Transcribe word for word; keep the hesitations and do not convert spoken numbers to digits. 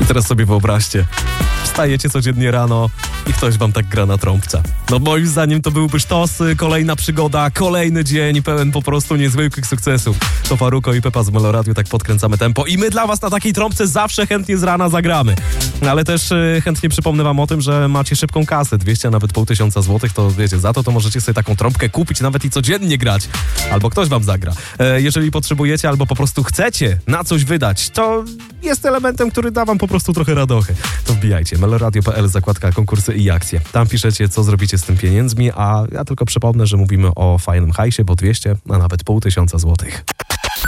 Teraz sobie wyobraźcie, wstajecie codziennie rano i ktoś wam tak gra na trąbce. No moim zdaniem to byłby sztos, kolejna przygoda, kolejny dzień pełen po prostu niezwykłych sukcesów. To Faruko i Pepa z Meloradiu, tak podkręcamy tempo i my dla was na takiej trąbce zawsze chętnie z rana zagramy. Ale też y, chętnie przypomnę wam o tym, że macie szybką kasę, dwieście, a nawet pół tysiąca złotych, to wiecie, za to to możecie sobie taką trąbkę kupić, nawet i codziennie grać. Albo ktoś wam zagra. E, jeżeli potrzebujecie albo po prostu chcecie na coś wydać, to jest elementem, który da wam po prostu trochę radochy. To wbijajcie, meloradio kropka p l, zakładka konkursy i akcje. Tam piszecie, co zrobicie z tym pieniędzmi, a ja tylko przypomnę, że mówimy o fajnym hajsie, bo dwieście, a nawet pół tysiąca złotych.